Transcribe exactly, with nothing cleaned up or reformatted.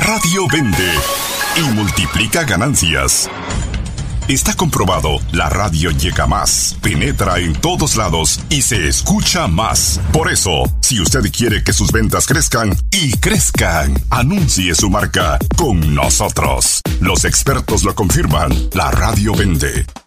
radio vende y multiplica ganancias. Está comprobado, la radio llega más, penetra en todos lados y se escucha más. Por eso, si usted quiere que sus ventas crezcan y crezcan, anuncie su marca con nosotros. Los expertos lo confirman, la radio vende.